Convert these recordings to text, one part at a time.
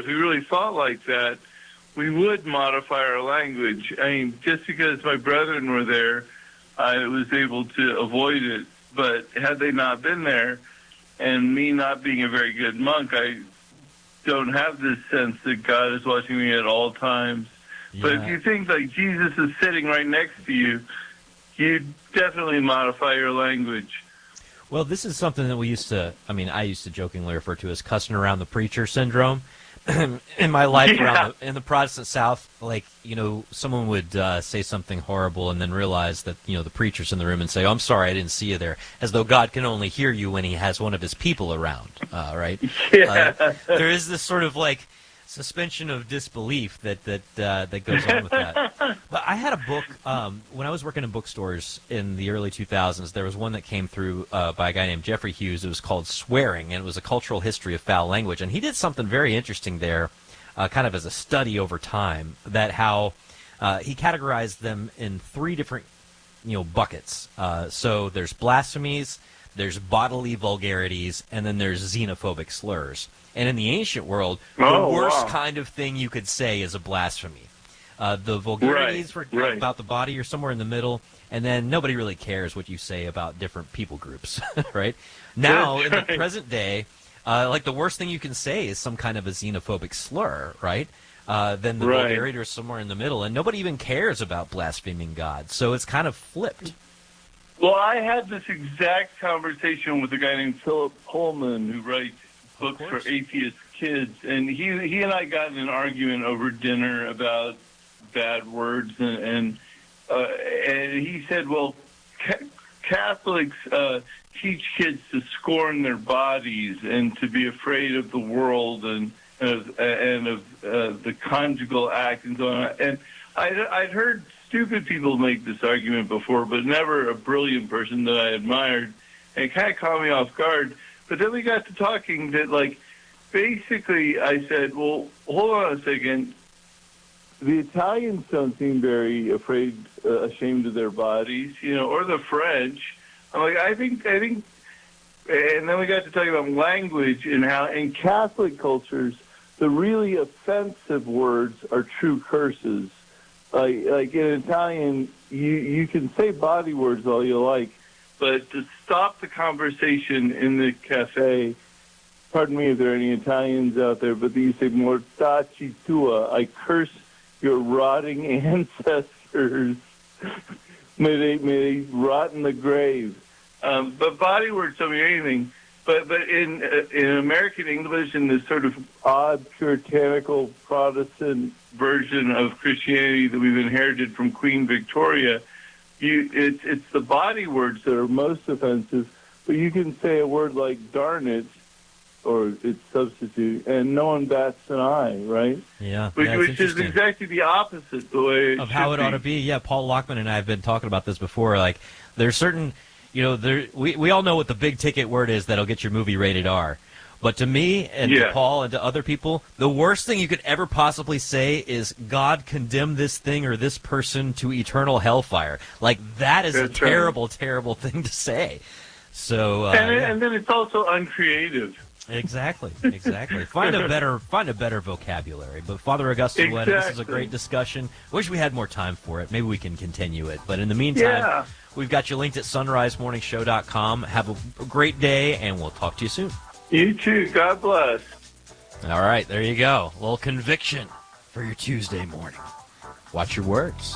we really thought like that, we would modify our language. I mean, just because my brethren were there, I was able to avoid it. But had they not been there, and me not being a very good monk, I don't have this sense that God is watching me at all times. Yeah. But if you think like Jesus is sitting right next to you, you definitely modify your language. Well, this is something that I used to jokingly refer to as cussing around the preacher syndrome. In my life in the Protestant South, someone would say something horrible and then realize that, the preacher's in the room and say, "Oh, I'm sorry, I didn't see you there," as though God can only hear you when he has one of his people around, right? Yeah. There is this sort of suspension of disbelief that goes on with that. But I had a book when I was working in bookstores in the early 2000s. There was one that came through by a guy named Jeffrey Hughes. It was called Swearing, and it was a cultural history of foul language. And he did something very interesting there, kind of as a study over time, that how he categorized them in three different buckets. So there's blasphemies, there's bodily vulgarities, and then there's xenophobic slurs. And in the ancient world, the worst kind of thing you could say is a blasphemy. The vulgarities were about the body or somewhere in the middle, and then nobody really cares what you say about different people groups, right? Now, in the present day, the worst thing you can say is some kind of a xenophobic slur, right? Then the vulgarity is somewhere in the middle, and nobody even cares about blaspheming God. So it's kind of flipped. Well, I had this exact conversation with a guy named Philip Pullman, who writes books for atheist kids, and he and I got in an argument over dinner about bad words, and he said, well, Catholics teach kids to scorn their bodies and to be afraid of the world and of the conjugal act and so on. And I'd heard stupid people make this argument before, but never a brilliant person that I admired, and it kind of caught me off guard. But then we got to talking that, basically I said, well, hold on a second. The Italians don't seem very ashamed of their bodies, or the French. I'm like, I think, and then we got to talk about language and how in Catholic cultures, the really offensive words are true curses. Like in Italian, you can say body words all you like, but to stop the conversation in the cafe, pardon me if there are any Italians out there, but you say, mortacci tua, I curse your rotting ancestors. May they rot in the grave. But body words don't mean anything. But in American English, in this sort of odd puritanical Protestant version of Christianity that we've inherited from Queen Victoria, it's the body words that are most offensive. But you can say a word like "darn it" or its substitute, and no one bats an eye, right? Yeah, which is exactly the opposite the way of how it ought to be. Yeah, Paul Lockman and I have been talking about this before. There's certain, we all know what the big ticket word is that'll get your movie rated R. But to me and to Paul and to other people, the worst thing you could ever possibly say is God condemn this thing or this person to eternal hellfire. That is a terrible, terrible thing to say. So and then it's also uncreative. Exactly. Find a better vocabulary. But Father Augustine Wedding, this is a great discussion. Wish we had more time for it. Maybe we can continue it. But in the meantime, we've got you linked at sunrisemorningshow.com. Have a great day, and we'll talk to you soon. You too. God bless. All right, there you go. A little conviction for your Tuesday morning. Watch your words.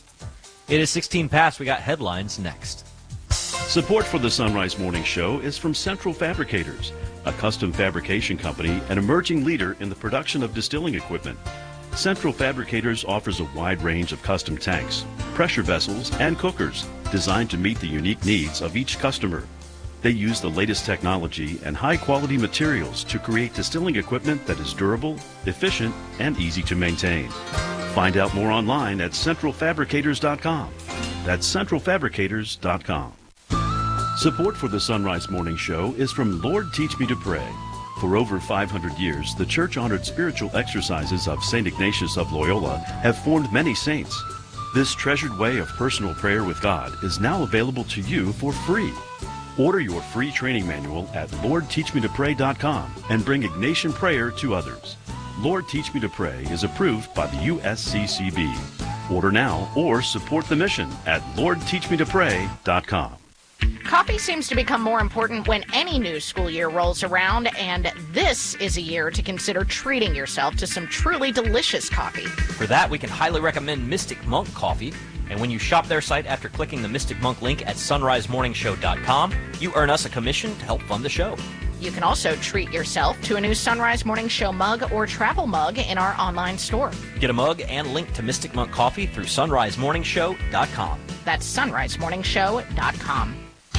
It is 16 past. We got headlines next. Support for the Sunrise Morning Show is from Central Fabricators, a custom fabrication company and emerging leader in the production of distilling equipment. Central Fabricators offers a wide range of custom tanks, pressure vessels, and cookers designed to meet the unique needs of each customer. They use the latest technology and high-quality materials to create distilling equipment that is durable, efficient, and easy to maintain. Find out more online at centralfabricators.com. That's centralfabricators.com. Support for the Sunrise Morning Show is from Lord Teach Me to Pray. For over 500 years, the church-honored spiritual exercises of St. Ignatius of Loyola have formed many saints. This treasured way of personal prayer with God is now available to you for free. Order your free training manual at LordTeachMeToPray.com and bring Ignatian prayer to others. Lord Teach Me to Pray is approved by the USCCB. Order now or support the mission at LordTeachMeToPray.com. Coffee seems to become more important when any new school year rolls around, and this is a year to consider treating yourself to some truly delicious coffee. For that, we can highly recommend Mystic Monk Coffee. And when you shop their site after clicking the Mystic Monk link at sunrisemorningshow.com, you earn us a commission to help fund the show. You can also treat yourself to a new Sunrise Morning Show mug or travel mug in our online store. Get a mug and link to Mystic Monk Coffee through sunrisemorningshow.com. That's sunrisemorningshow.com.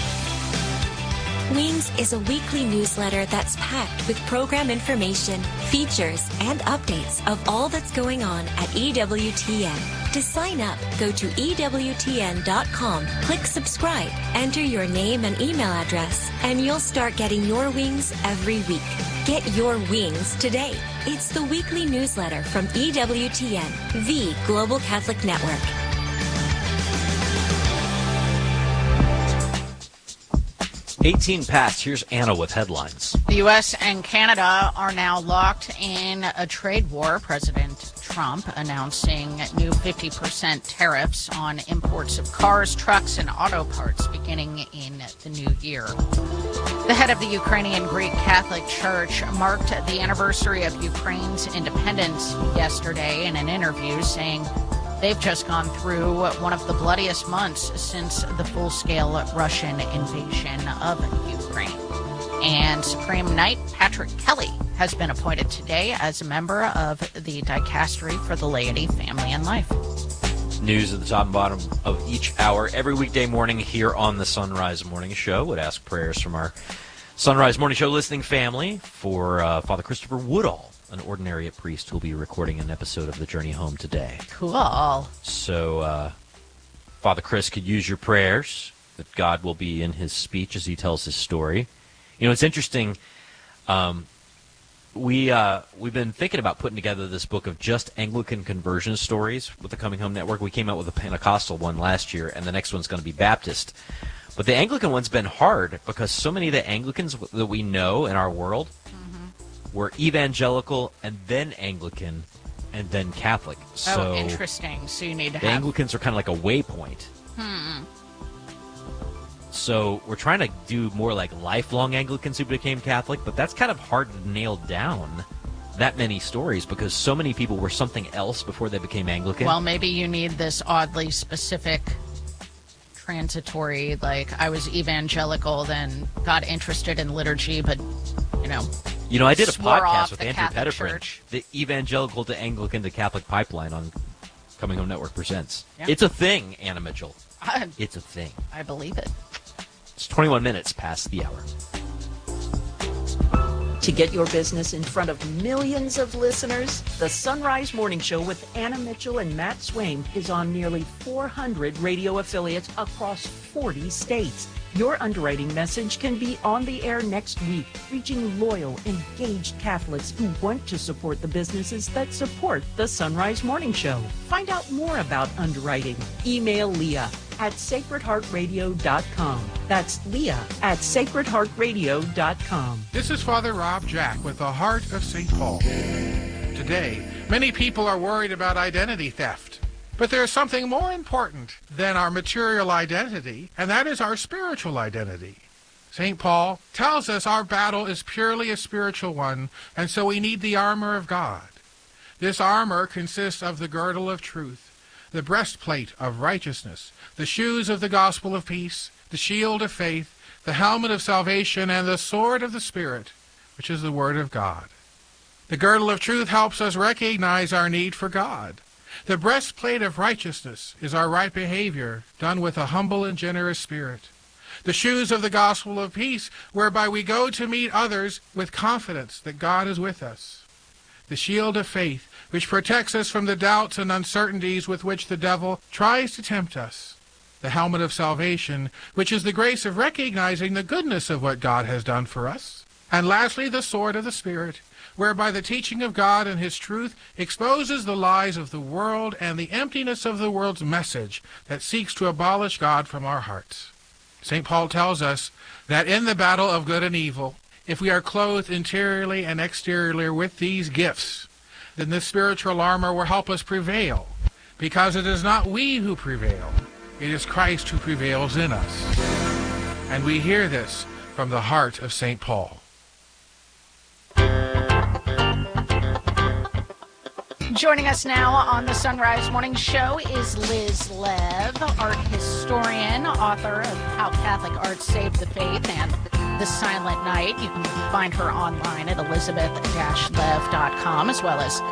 Wings is a weekly newsletter that's packed with program information, features, and updates of all that's going on at EWTN. To sign up, go to EWTN.com, click subscribe, enter your name and email address, and you'll start getting your wings every week. Get your wings today. It's the weekly newsletter from EWTN, the Global Catholic Network. Past. Here's Anna with headlines. The U.S. and Canada are now locked in a trade war. President Trump announcing new 50% tariffs on imports of cars, trucks, and auto parts beginning in the new year. The head of the Ukrainian Greek Catholic Church marked the anniversary of Ukraine's independence yesterday in an interview, saying they've just gone through one of the bloodiest months since the full-scale Russian invasion of Ukraine. And Supreme Knight Patrick Kelly has been appointed today as a member of the Dicastery for the Laity, Family, and Life. News at the top and bottom of each hour every weekday morning here on the Sunrise Morning Show. Would ask prayers from our Sunrise Morning Show listening family for Father Christopher Woodall, an ordinariate priest who will be recording an episode of The Journey Home today. Cool. So, Father Chris could use your prayers, that God will be in his speech as he tells his story. You know, it's interesting. We've been thinking about putting together this book of just Anglican conversion stories with the Coming Home Network. We came out with a Pentecostal one last year, and the next one's going to be Baptist. But the Anglican one's been hard because so many of the Anglicans that we know in our world were evangelical and then Anglican and then Catholic. So interesting. So you need to the Anglicans are kind of like a waypoint. So we're trying to do more like lifelong Anglicans who became Catholic, but that's kind of hard to nail down, that many stories, because so many people were something else before they became Anglican. Well, maybe you need this oddly specific transitory, like I was evangelical, then got interested in liturgy, but, You know, I did a podcast with the Andrew Catholic Pettifrin, Church. the Evangelical to Anglican to Catholic Pipeline on Coming Home Network Presents. Yeah. It's a thing, Anna Mitchell. It's a thing. I believe it. It's 21 minutes past the hour. To get your business in front of millions of listeners, the Sunrise Morning Show with Anna Mitchell and Matt Swain is on nearly 400 radio affiliates across 40 states. Your underwriting message can be on the air next week, reaching loyal, engaged Catholics who want to support the businesses that support the Sunrise Morning Show. Find out more about underwriting. Email Leah at sacredheartradio.com. That's Leah at sacredheartradio.com. This is Father Rob Jack with the Heart of St. Paul. Today, many people are worried about identity theft. But there is something more important than our material identity, and that is our spiritual identity. St. Paul tells us our battle is purely a spiritual one, and so we need the armor of God. This armor consists of the girdle of truth, the breastplate of righteousness, the shoes of the gospel of peace, the shield of faith, the helmet of salvation, and the sword of the Spirit, which is the Word of God. The girdle of truth helps us recognize our need for God. The breastplate of righteousness is our right behavior, done with a humble and generous spirit. The shoes of the gospel of peace, whereby we go to meet others with confidence that God is with us. The shield of faith, which protects us from the doubts and uncertainties with which the devil tries to tempt us. The helmet of salvation, which is the grace of recognizing the goodness of what God has done for us. And lastly, the sword of the Spirit, whereby the teaching of God and his truth exposes the lies of the world and the emptiness of the world's message that seeks to abolish God from our hearts. St. Paul tells us that in the battle of good and evil, if we are clothed interiorly and exteriorly with these gifts, then this spiritual armor will help us prevail, because it is not we who prevail, it is Christ who prevails in us. And we hear this from the heart of St. Paul. Joining us now on the Sunrise Morning Show is Liz Lev, art historian, author of How Catholic Art Saved the Faith and The Silent Night. You can find her online at elizabeth-lev.com as well as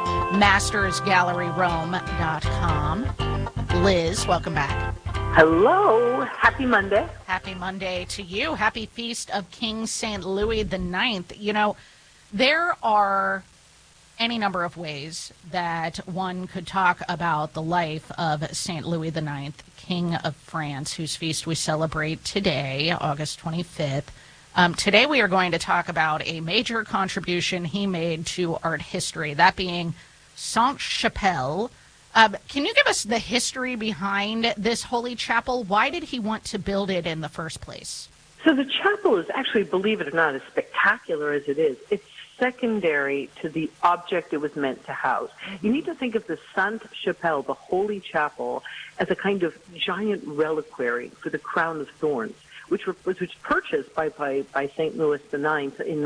mastersgalleryrome.com. Liz, welcome back. Hello. Happy Monday. Happy Monday to you. Happy Feast of King St. Louis IX. You know, there are any number of ways that one could talk about the life of St. Louis IX, King of France, whose feast we celebrate today, August 25th. Today we are going to talk about a major contribution he made to art history, that being Sainte-Chapelle. Can you give us the history behind this holy chapel? Why did he want to build it in the first place? So the chapel is actually, believe it or not, as spectacular as it is. It's secondary to the object it was meant to house. You need to think of the Sainte-Chapelle, the Holy Chapel, as a kind of giant reliquary for the crown of thorns, which was purchased by St. Louis IX in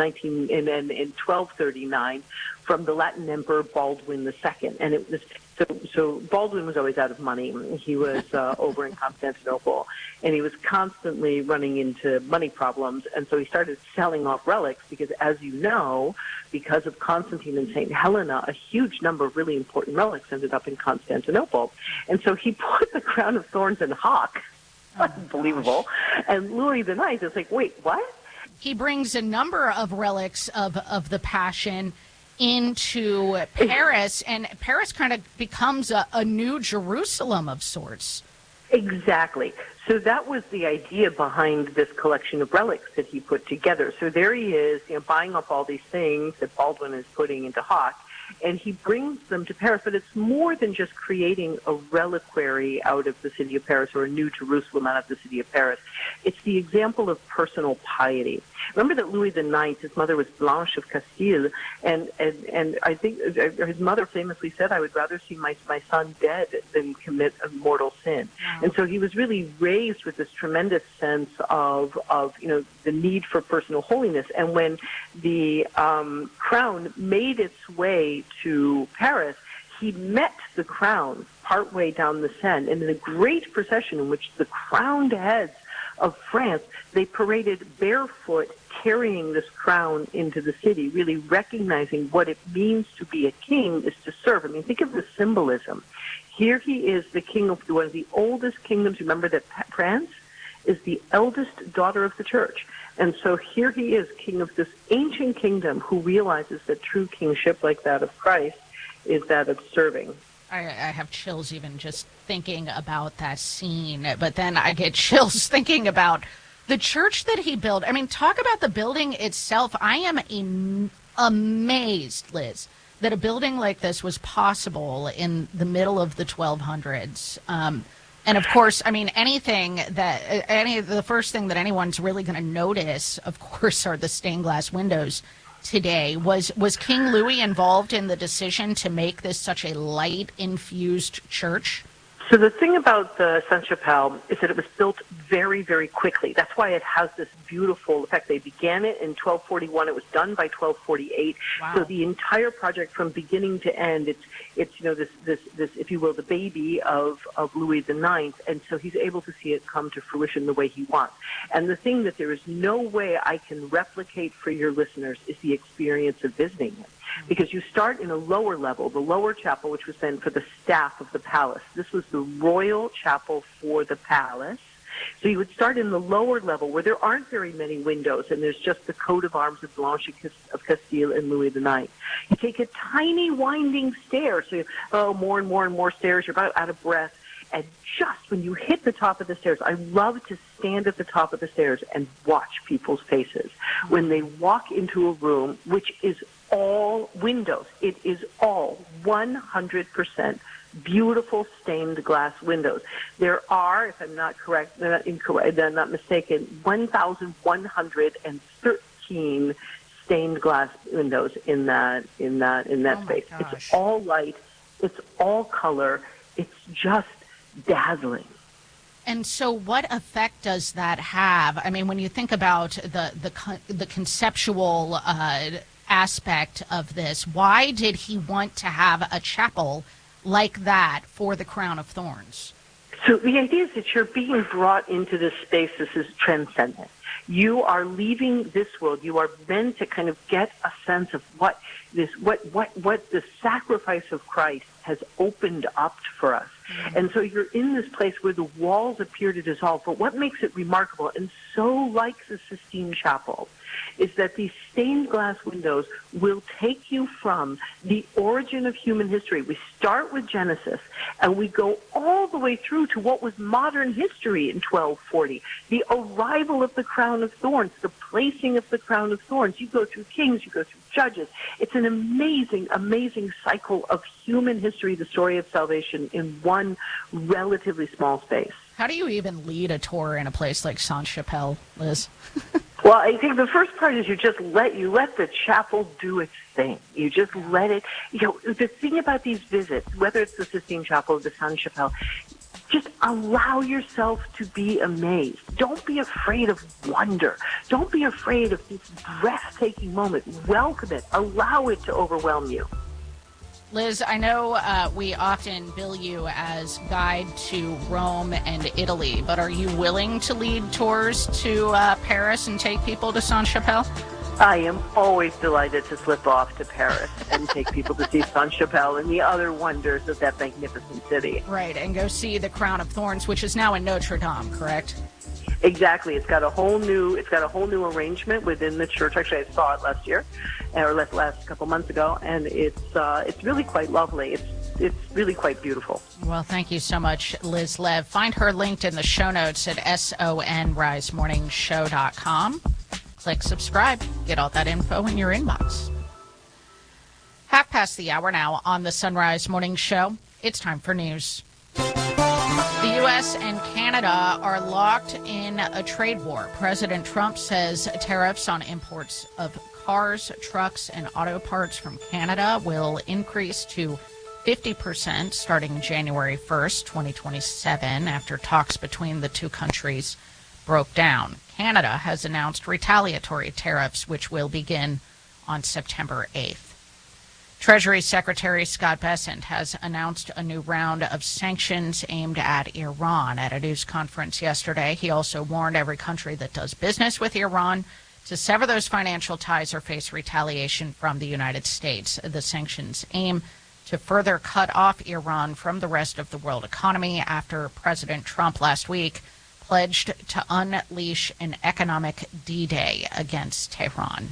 1239 from the Latin Emperor Baldwin II, and it was. So Baldwin was always out of money. He was over in Constantinople, and he was constantly running into money problems. And so he started selling off relics because, as you know, because of Constantine and St. Helena, a huge number of really important relics ended up in Constantinople. And so he put the crown of thorns in hock. Unbelievable. And Louis IX is like, wait, what? He brings a number of relics of the Passion into Paris, and Paris kind of becomes a new Jerusalem of sorts. Exactly. So that was the idea behind this collection of relics that he put together. So there he is, buying up all these things that Baldwin is putting into hock, and he brings them to Paris. But it's more than just creating a reliquary out of the city of Paris or a new Jerusalem out of the city of Paris. It's the example of personal piety. Remember that Louis IX, his mother was Blanche of Castile, and I think his mother famously said, "I would rather see my son dead than commit a mortal sin." Wow. And so he was really raised with this tremendous sense of the need for personal holiness. And when the crown made its way to Paris, he met the crown partway down the Seine, and in a great procession in which the crowned heads of France, they paraded barefoot, carrying this crown into the city, really recognizing what it means to be a king is to serve. I mean, think of the symbolism. Here he is, the king of one of the oldest kingdoms. Remember that France is the eldest daughter of the church. And so here he is, king of this ancient kingdom, who realizes that true kingship, like that of Christ, is that of serving. I have chills even just thinking about that scene, but then I get chills thinking about the church that he built. I mean, talk about the building itself. I am amazed, Liz, that a building like this was possible in the middle of the 1200s. And of course, I mean, the first thing that anyone's really going to notice, of course, are the stained glass windows today. Was King Louis involved in the decision to make this such a light-infused church? So the thing about the Sainte-Chapelle is that it was built very, very quickly. That's why it has this beautiful effect. They began it in 1241. It was done by 1248. Wow. So the entire project, from beginning to end, it's this if you will, the baby of Louis IX, and so he's able to see it come to fruition the way he wants. And the thing that there is no way I can replicate for your listeners is the experience of visiting him. Because you start in a lower level, the lower chapel, which was then for the staff of the palace. This was the royal chapel for the palace. So you would start in the lower level where there aren't very many windows, and there's just the coat of arms of Blanche of Castile and Louis IX. You take a tiny winding stair, so more and more and more stairs, you're about out of breath. And just when you hit the top of the stairs, I love to stand at the top of the stairs and watch people's faces when they walk into a room which is all windows. It is all 100% beautiful stained glass windows. There are, if I'm not correct, I'm not mistaken, 1,113 stained glass windows in that space. Gosh. It's all light. It's all color. It's just dazzling. And so what effect does that have? I mean, when you think about the conceptual aspect of this, why did he want to have a chapel like that for the Crown of Thorns? So the idea is that you're being brought into this space. This is transcendent. You are leaving this world. You are meant to kind of get a sense of what the sacrifice of Christ has opened up for us. And so you're in this place where the walls appear to dissolve. But what makes it remarkable, and so like the Sistine Chapel, is that these stained glass windows will take you from the origin of human history. We start with Genesis, and we go all the way through to what was modern history in 1240, the arrival of the crown of thorns, the placing of the crown of thorns. You go through Kings, you go through Judges. It's an amazing, amazing cycle of human history, the story of salvation in one relatively small space. How do you even lead a tour in a place like Sainte-Chapelle, Liz? Well, I think the first part is you let the chapel do its thing. You just let it, the thing about these visits, whether it's the Sistine Chapel or the Sainte-Chapelle, just allow yourself to be amazed. Don't be afraid of wonder. Don't be afraid of this breathtaking moment. Welcome it. Allow it to overwhelm you. Liz, I know we often bill you as guide to Rome and Italy, but are you willing to lead tours to Paris and take people to Sainte-Chapelle? I am always delighted to slip off to Paris and take people to see Sainte-Chapelle and the other wonders of that magnificent city. Right, and go see the Crown of Thorns, which is now in Notre Dame, correct? Exactly. It's got a whole new arrangement within the church. Actually, I saw it last year, or last couple months ago, and it's really quite lovely. It's really quite beautiful. Well, thank you so much, Liz Lev. Find her linked in the show notes at sonrisemorningshow.com. Click subscribe. Get all that info in your inbox. 5:30 now on the Sunrise Morning Show. It's time for news. The U.S. and Canada are locked in a trade war. President Trump says tariffs on imports of cars, trucks, and auto parts from Canada will increase to 50% starting January 1st, 2027, after talks between the two countries broke down. Canada has announced retaliatory tariffs, which will begin on September 8th. Treasury Secretary Scott Bessent has announced a new round of sanctions aimed at Iran at a news conference yesterday. He also warned every country that does business with Iran to sever those financial ties or face retaliation from the United States. The sanctions aim to further cut off Iran from the rest of the world economy after President Trump last week pledged to unleash an economic D-Day against Tehran.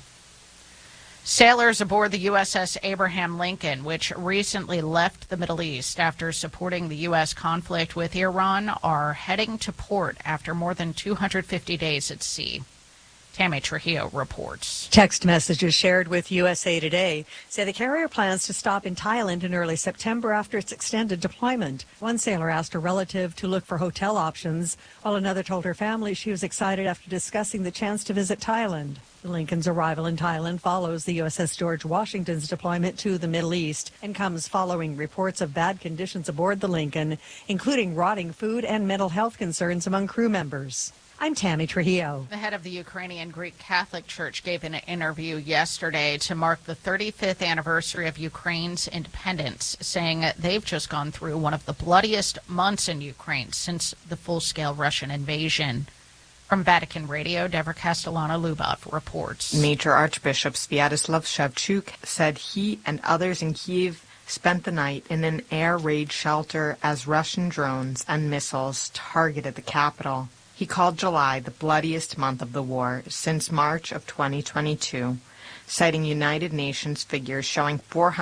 Sailors aboard the USS Abraham Lincoln, which recently left the Middle East after supporting the U.S. conflict with Iran, are heading to port after more than 250 days at sea. Tammy Trujillo reports. Text messages shared with USA Today say the carrier plans to stop in Thailand in early September after its extended deployment. One sailor asked a relative to look for hotel options, while another told her family she was excited after discussing the chance to visit Thailand. The Lincoln's arrival in Thailand follows the USS George Washington's deployment to the Middle East and comes following reports of bad conditions aboard the Lincoln, including rotting food and mental health concerns among crew members. I'm Tammy Trujillo. The head of the Ukrainian Greek Catholic Church gave an interview yesterday to mark the 35th anniversary of Ukraine's independence, saying they've just gone through one of the bloodiest months in Ukraine since the full-scale Russian invasion. From Vatican Radio, Deborah Castellano-Lubov reports. Major Archbishop Sviatoslav Shevchuk said he and others in Kyiv spent the night in an air raid shelter as Russian drones and missiles targeted the capital. He called July the bloodiest month of the war since March of 2022, citing United Nations figures showing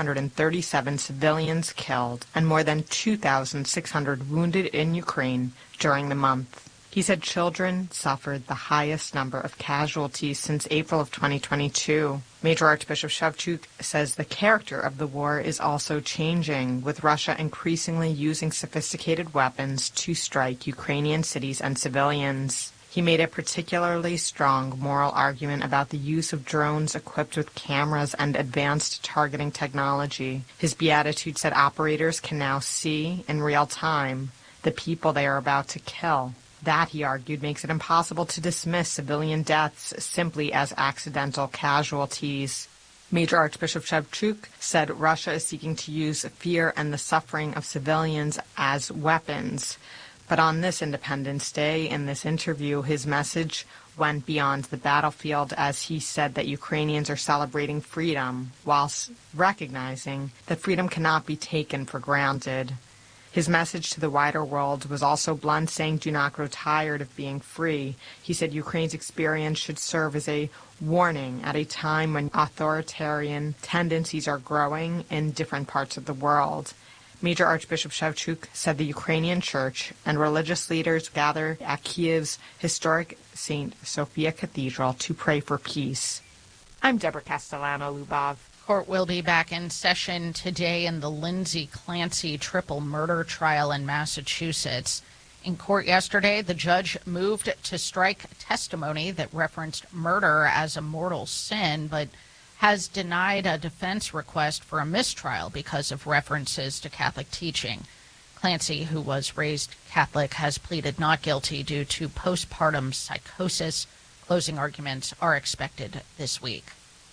437 civilians killed and more than 2,600 wounded in Ukraine during the month. He said children suffered the highest number of casualties since April of 2022. Major Archbishop Shevchuk says the character of the war is also changing, with Russia increasingly using sophisticated weapons to strike Ukrainian cities and civilians. He made a particularly strong moral argument about the use of drones equipped with cameras and advanced targeting technology. His beatitude said operators can now see in real time the people they are about to kill. That, he argued, makes it impossible to dismiss civilian deaths simply as accidental casualties. Major Archbishop Shevchuk said Russia is seeking to use fear and the suffering of civilians as weapons. But on this Independence Day, in this interview, his message went beyond the battlefield as he said that Ukrainians are celebrating freedom whilst recognizing that freedom cannot be taken for granted. His message to the wider world was also blunt, saying, "Do not grow tired of being free." He said Ukraine's experience should serve as a warning at a time when authoritarian tendencies are growing in different parts of the world. Major Archbishop Shevchuk said the Ukrainian church and religious leaders gather at Kiev's historic St. Sophia Cathedral to pray for peace. I'm Deborah Castellano-Lubov. Court will be back in session today in the Lindsay Clancy triple murder trial in Massachusetts. In court yesterday, the judge moved to strike testimony that referenced murder as a mortal sin, but has denied a defense request for a mistrial because of references to Catholic teaching. Clancy, who was raised Catholic, has pleaded not guilty due to postpartum psychosis. Closing arguments are expected this week.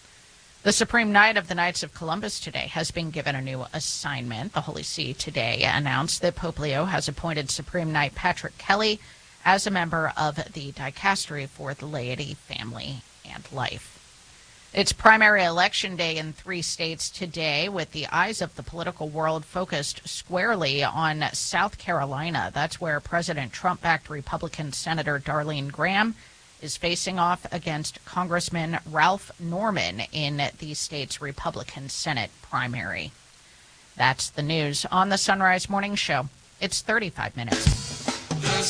The Supreme Knight of the Knights of Columbus today has been given a new assignment. The Holy See today announced that Pope Leo has appointed Supreme Knight Patrick Kelly as a member of the Dicastery for the Laity, Family, and Life. It's primary election day in 3 states today, with the eyes of the political world focused squarely on South Carolina. That's where President Trump-backed Republican Senator Darlene Graham is facing off against Congressman Ralph Norman in the state's Republican Senate primary. That's the news on the Sunrise Morning Show. It's 35 minutes. The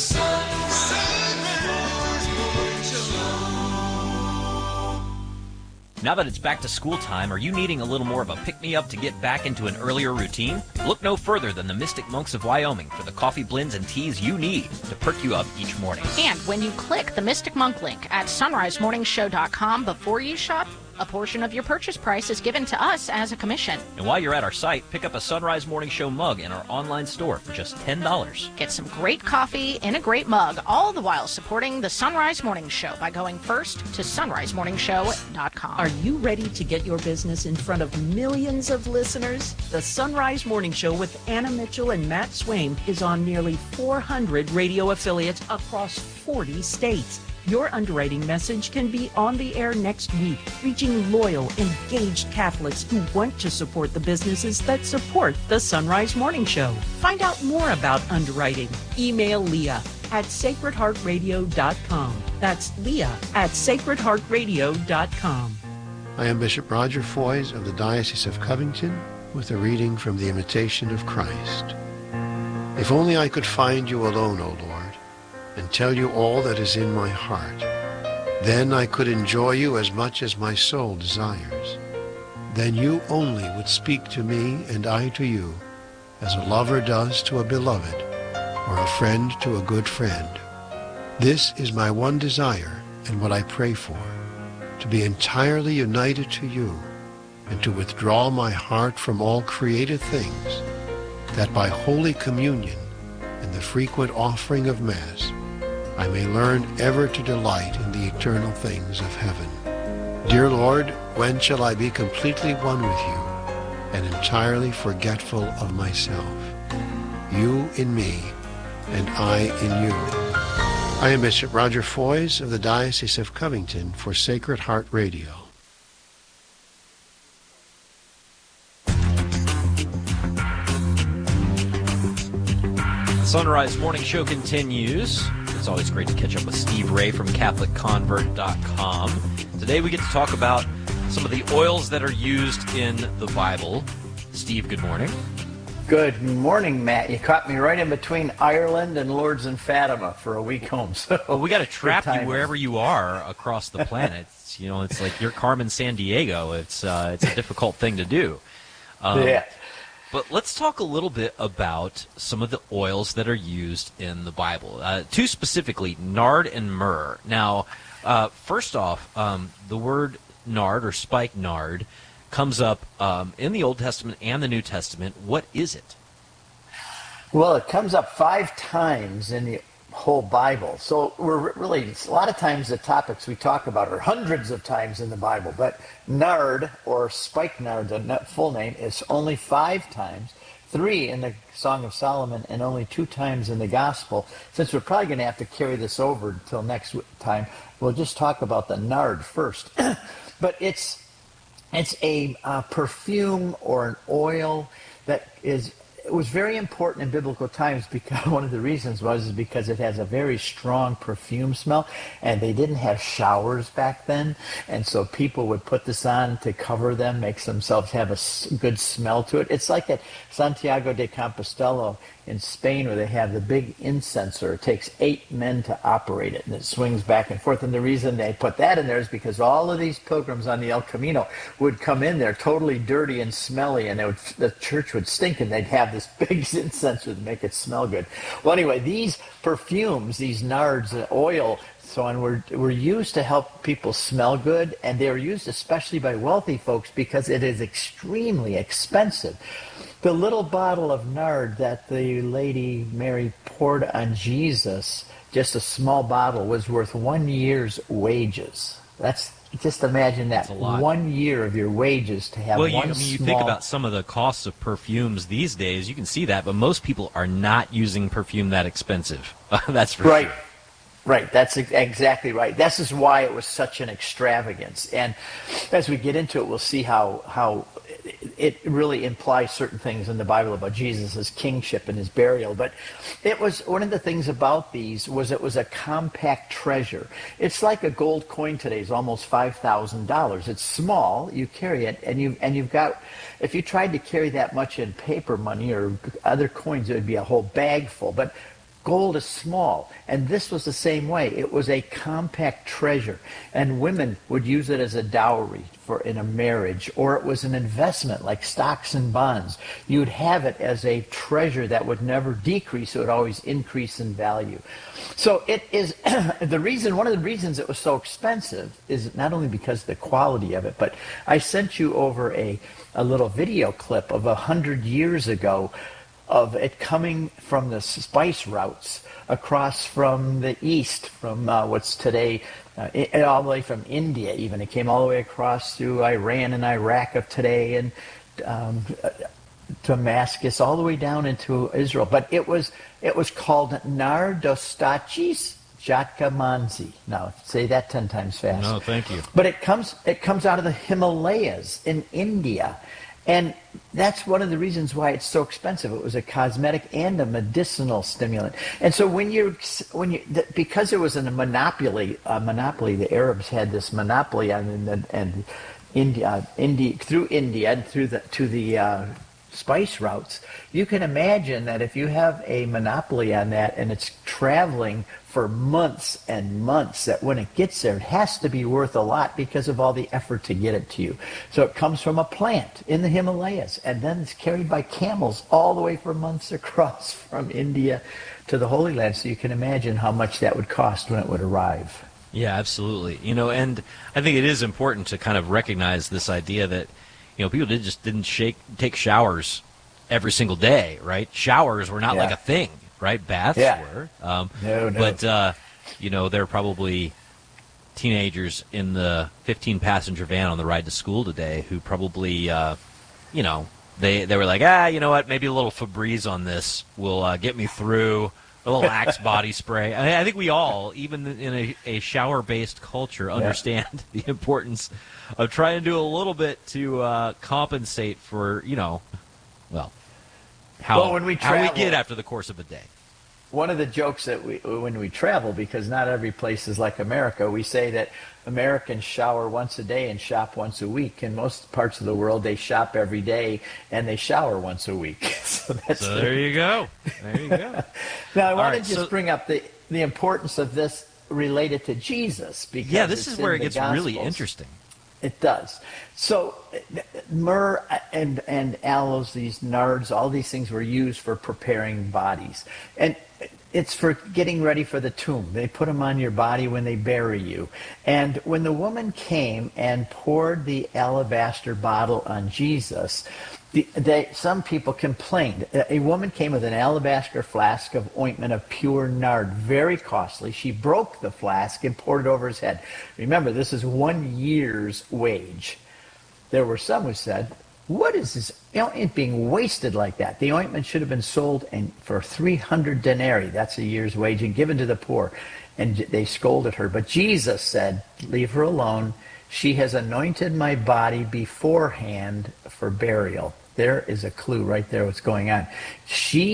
Sunrise Morning Show. Now that it's back to school time, are you needing a little more of a pick-me-up to get back into an earlier routine? Look no further than the Mystic Monks of Wyoming for the coffee blends and teas you need to perk you up each morning. And when you click the Mystic Monk link at sunrisemorningshow.com before you shop, a portion of your purchase price is given to us as a commission. And while you're at our site, pick up a Sunrise Morning Show mug in our online store for just $10. Get some great coffee in a great mug, all the while supporting the Sunrise Morning Show by going first to sunrisemorningshow.com. Are you ready to get your business in front of millions of listeners? The Sunrise Morning Show with Anna Mitchell and Matt Swaim is on nearly 400 radio affiliates across 40 states. Your underwriting message can be on the air next week, reaching loyal, engaged Catholics who want to support the businesses that support the Sunrise Morning Show. Find out more about underwriting. Email Leah at sacredheartradio.com. That's Leah at sacredheartradio.com. I am Bishop Roger Foys of the Diocese of Covington with a reading from the Imitation of Christ. If only I could find you alone, O Lord, and tell you all that is in my heart. Then I could enjoy you as much as my soul desires. Then you only would speak to me and I to you, as a lover does to a beloved, or a friend to a good friend. This is my one desire and what I pray for, to be entirely united to you, and to withdraw my heart from all created things, that by Holy Communion and the frequent offering of Mass, I may learn ever to delight in the eternal things of heaven. Dear Lord, when shall I be completely one with you and entirely forgetful of myself? You in me and I in you. I am Bishop Roger Foys of the Diocese of Covington for Sacred Heart Radio. Sunrise Morning Show continues. It's always great to catch up with Steve Ray from CatholicConvert.com. Today we get to talk about some of the oils that are used in the Bible. Steve, good morning. Good morning, Matt. You caught me right in between Ireland and Lourdes and Fatima for a week home. So well, we got to trap you wherever you are across the planet. You know, it's like you're Carmen Sandiego. It's a difficult thing to do. Yeah. But let's talk a little bit about some of the oils that are used in the Bible. Two specifically, nard and myrrh. Now, first off, the word nard or spikenard comes up in the Old Testament and the New Testament. What is it? Well, it comes up 5 times in the whole Bible. So we're really, a lot of times the topics we talk about are hundreds of times in the Bible, but nard or spikenard, the full name, is only 5 times, 3 in the Song of Solomon and only 2 times in the Gospel. Since we're probably going to have to carry this over until next time, we'll just talk about the nard first. But it's a perfume or an oil that it was very important in biblical times, because one of the reasons was because it has a very strong perfume smell, and they didn't have showers back then, and so people would put this on to cover them, make themselves have a good smell to it. It's like at Santiago de Compostela in Spain, where they have the big incenser. It takes 8 men to operate it, and it swings back and forth. And the reason they put that in there is because all of these pilgrims on the El Camino would come in there totally dirty and smelly, and the church would stink, and they'd have this big incenser to make it smell good. Well, anyway, these perfumes, these nards, oil, so on, were used to help people smell good, and they were used especially by wealthy folks because it is extremely expensive. The little bottle of nard that the Lady Mary poured on Jesus, just a small bottle, was worth 1 year's wages. Just imagine that. 1 year of your wages to have one small... you think about some of the costs of perfumes these days, you can see that, but most people are not using perfume that expensive. That's for sure. Right, that's exactly right. This is why it was such an extravagance. And as we get into it, we'll see how it really implies certain things in the Bible about Jesus' kingship and his burial. But it was one of the things about these was it was a compact treasure. It's like a gold coin today is almost $5,000. It's small, you carry it, and you've got, if you tried to carry that much in paper money or other coins, it would be a whole bag full. But gold is small, and this was the same way. It was a compact treasure, and women would use it as a dowry in a marriage, or it was an investment like stocks and bonds. You'd have it as a treasure that would never decrease; it would always increase in value. So it is one of the reasons it was so expensive is not only because of the quality of it, but I sent you over a little video clip of 100 years ago of it coming from the spice routes across from the east, from what's today, all the way from India even. It came all the way across through Iran and Iraq of today, and Damascus, all the way down into Israel. But it was called Nardostachys Jatkamanzi. Now, say that 10 times fast. No, thank you. But it comes out of the Himalayas in India. And that's one of the reasons why it's so expensive. It was a cosmetic and a medicinal stimulant. And so because it was a monopoly, the Arabs had this monopoly on India through India and to the spice routes. You can imagine that if you have a monopoly on that and it's traveling for months and months, that when it gets there, it has to be worth a lot because of all the effort to get it to you. So it comes from a plant in the Himalayas, and then it's carried by camels all the way for months across from India to the Holy Land. So you can imagine how much that would cost when it would arrive. Yeah, absolutely. And I think it is important to kind of recognize this idea that, people didn't take showers every single day, right? Showers were not like a thing, right? Baths were. No. But, there are probably teenagers in the 15-passenger van on the ride to school today who probably, they were like, you know what, maybe a little Febreze on this will get me through. A little Axe body spray. I think we all, even in a shower-based culture, understand the importance of trying to do a little bit to compensate for, how we get after the course of a day. One of the jokes that when we travel, because not every place is like America, we say that Americans shower once a day and shop once a week. In most parts of the world, they shop every day and they shower once a week. So there you go. There you go. Now, I want to just bring up the importance of this related to Jesus. Because this is where it gets really interesting. It does. So myrrh and aloes, these nards, all these things were used for preparing bodies. And it's for getting ready for the tomb. They put them on your body when they bury you. And when the woman came and poured the alabaster bottle on Jesus, some people complained. A woman came with an alabaster flask of ointment of pure nard, very costly. She broke the flask and poured it over his head. Remember, this is 1 year's wage. There were some who said, what is this ointment being wasted like that? The ointment should have been sold for 300 denarii, that's a year's wage, and given to the poor. And they scolded her. But Jesus said, leave her alone. She has anointed my body beforehand for burial. There is a clue right there what's going on. She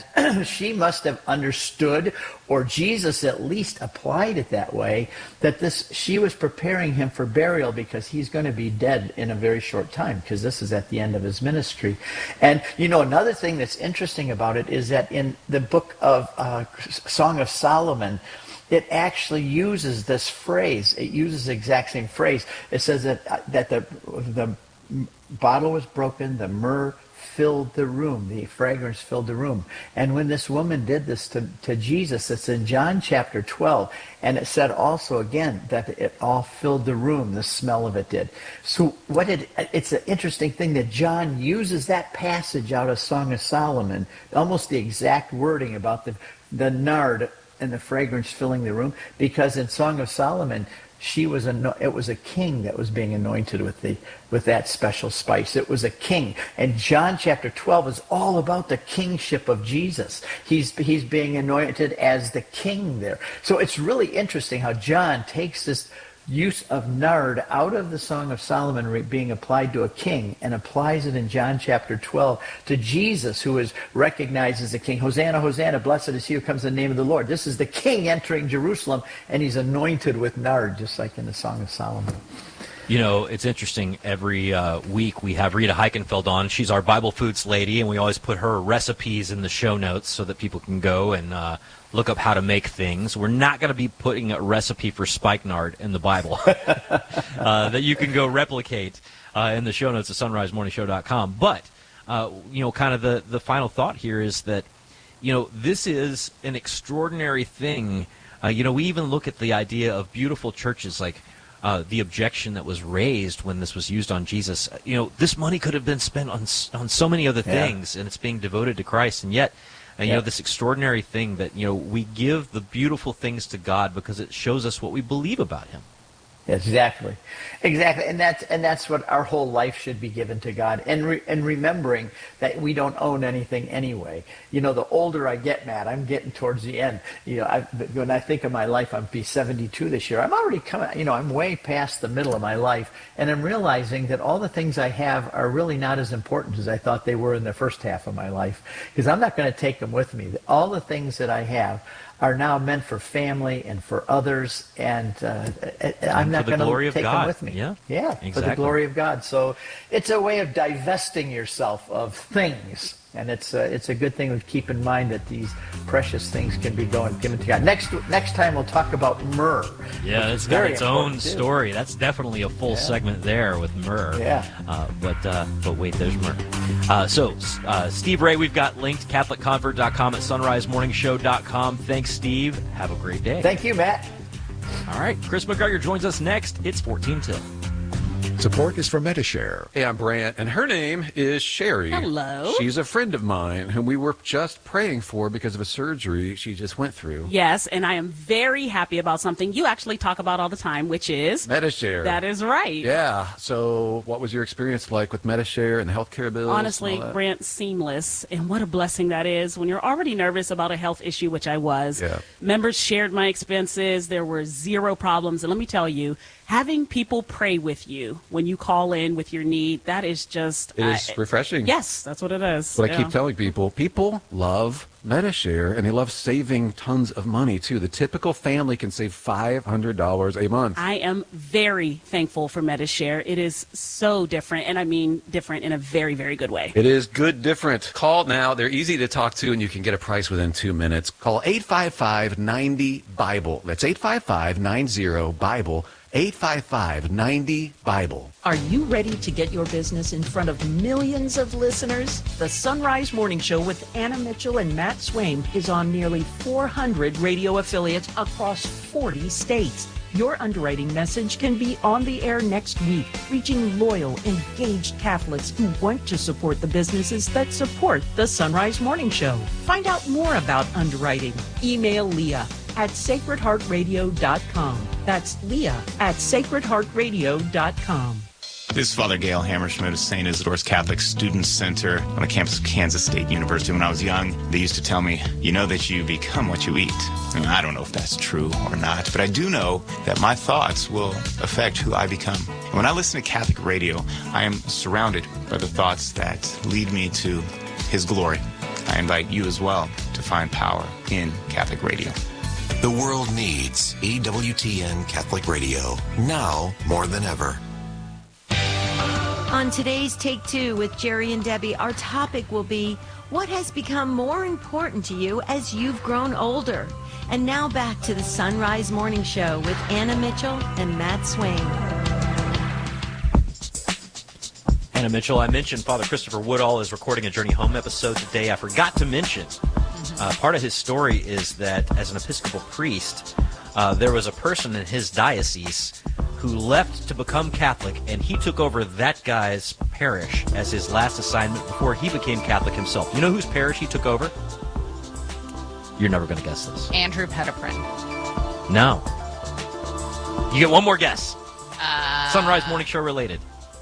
must have understood, or Jesus at least applied it that way, that she was preparing him for burial because he's going to be dead in a very short time, because this is at the end of his ministry. And another thing that's interesting about it is that in the book of Song of Solomon, it actually uses this phrase. It uses the exact same phrase. It says that the bottle was broken, the myrrh filled the room, the fragrance filled the room. And when this woman did this to Jesus, it's in John chapter 12, and it said also again that it all filled the room, the smell of it did. So it's an interesting thing that John uses that passage out of Song of Solomon, almost the exact wording about the nard and the fragrance filling the room, because in Song of Solomon, it was a king that was being anointed with that special spice. It was a king. And John chapter 12 is all about the kingship of Jesus. He's being anointed as the king there. So it's really interesting how John takes this use of nard out of the Song of Solomon being applied to a king and applies it in John chapter 12 to Jesus, who is recognized as the king. Hosanna, Hosanna, blessed is he who comes in the name of the Lord. This is the king entering Jerusalem, and he's anointed with nard, just like in the Song of Solomon. It's interesting. Every week we have Rita Heichenfeld on. She's our Bible Foods lady, and we always put her recipes in the show notes so that people can go and look up how to make things. We're not going to be putting a recipe for spikenard in the Bible that you can go replicate in the show notes at sunrisemorningshow.com. But, kind of the final thought here is that, this is an extraordinary thing. We even look at the idea of beautiful churches like the objection that was raised when this was used on Jesus. This money could have been spent on so many other things, and it's being devoted to Christ. And yet, this extraordinary thing that, we give the beautiful things to God because it shows us what we believe about him. Exactly. And that's what our whole life should be given to God. And remembering that we don't own anything anyway. The older I get, Matt, I'm getting towards the end. When I think of my life, I'll be 72 this year. I'm already coming, I'm way past the middle of my life. And I'm realizing that all the things I have are really not as important as I thought they were in the first half of my life. Because I'm not going to take them with me. All the things that I have are now meant for family and for others, and I'm not going to take them with me. Yeah, exactly. For the glory of God. So it's a way of divesting yourself of things, and it's a good thing to keep in mind that these precious things can be given to God. Next time we'll talk about myrrh. Yeah, it's got its own story. That's definitely a full segment there with myrrh. Yeah. But wait, there's myrrh. So Steve Ray, we've got linked CatholicConvert.com at sunrisemorningshow.com. Thanks, Steve. Have a great day. Thank you, Matt. All right, Chris McGregor joins us next. It's 14 till. Support is for Medi-Share. Hey, I'm Brant, and her name is Sherry. Hello. She's a friend of mine whom we were just praying for because of a surgery she just went through. Yes, and I am very happy about something you actually talk about all the time, which is Medi-Share. That is right. Yeah. So what was your experience like with Medi-Share and the healthcare bills? Honestly, Brant, seamless. And what a blessing that is when you're already nervous about a health issue, which I was. Yeah. Members shared my expenses. There were zero problems. And let me tell you, having people pray with you when you call in with your need, that is just... It is refreshing. Yes, that's what it is. But I keep telling people love Medi-Share, and they love saving tons of money, too. The typical family can save $500 a month. I am very thankful for Medi-Share. It is so different, and I mean different in a very, very good way. It is good different. Call now. They're easy to talk to, and you can get a price within 2 minutes. Call 855-90-BIBLE. That's 855-90-BIBLE. 855-90-BIBLE. Are you ready to get your business in front of millions of listeners? The Sunrise Morning Show with Anna Mitchell and Matt Swaim is on nearly 400 radio affiliates across 40 states. Your underwriting message can be on the air next week, reaching loyal, engaged Catholics who want to support the businesses that support the Sunrise Morning Show. Find out more about underwriting. Email Leah at sacredheartradio.com. That's Leah at sacredheartradio.com. This is Father Gail Hammerschmidt of St. Isidore's Catholic Student Center on the campus of Kansas State University. When I was young, they used to tell me, you know that you become what you eat. And I don't know if that's true or not, but I do know that my thoughts will affect who I become. And when I listen to Catholic radio, I am surrounded by the thoughts that lead me to His glory. I invite you as well to find power in Catholic radio. The world needs EWTN Catholic Radio, now more than ever. On today's Take Two with Jerry and Debbie, our topic will be, what has become more important to you as you've grown older? And now back to the Sunrise Morning Show with Anna Mitchell and Matt Swaim. Anna Mitchell, I mentioned Father Christopher Woodall is recording a Journey Home episode today. I forgot to mention, part of his story is that as an Episcopal priest, there was a person in his diocese who left to become Catholic, and he took over that guy's parish as his last assignment before he became Catholic himself. You know whose parish he took over? You're never going to guess this. Andrew Petiprin. No. You get one more guess. Sunrise Morning Show related.